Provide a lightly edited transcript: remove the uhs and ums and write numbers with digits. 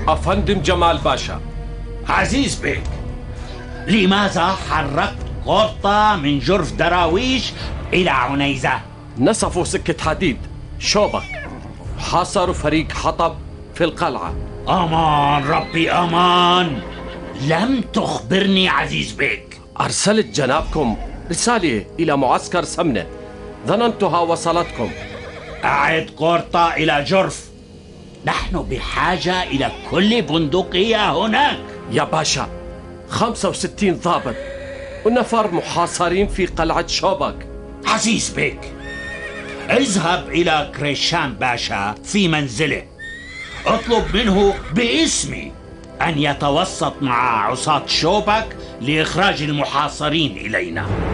أفندم جمال باشا. عزيز بيك، لماذا حركت قرطة من جرف دراويش إلى عنيزة؟ نسفوا سكة حديد شوبك، حاصروا فريق حطب في القلعة. أمان ربي أمان، لم تخبرني عزيز بيك. أرسلت جنابكم رسالة إلى معسكر سمنة، ظننتها وصلتكم. أعد قرطة إلى جرف، نحن بحاجة إلى كل بندقية هناك. يا باشا 65 ضابط ونفر محاصرين في قلعة شوبك. عزيز بيك، اذهب إلى كريشان باشا في منزله، اطلب منه باسمي أن يتوسط مع عصاة شوبك لإخراج المحاصرين إلينا.